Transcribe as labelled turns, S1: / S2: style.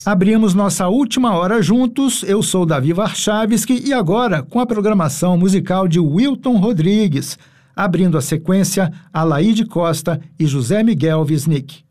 S1: Abrimos nossa última hora juntos, eu sou Davi Warchavski e agora com a programação musical de Wilton Rodrigues, abrindo a sequência Alaide Costa e José Miguel Wisnik.